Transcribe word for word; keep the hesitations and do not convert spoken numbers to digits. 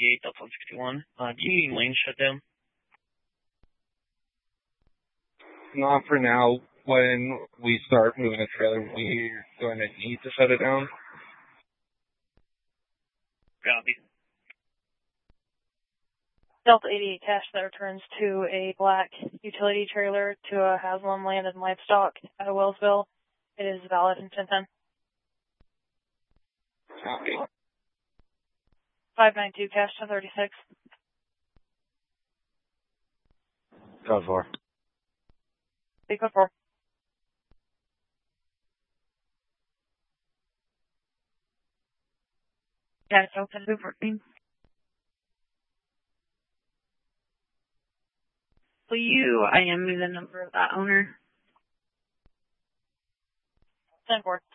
eighty-eight, Delta one sixty-one. Uh, do you need lane shutdown? Not for now. When we start moving a trailer, we're going to need to shut it down. Copy. Delta eighty-eight cash that returns to a black utility trailer to a Haslam Land and Livestock at Wellsville. It is valid in ten ten. Copy. five ninety-two cash ten thirty-six. Code four. Big code four. Guys, open to fourteen. Will you I M me the number of that owner? ten four.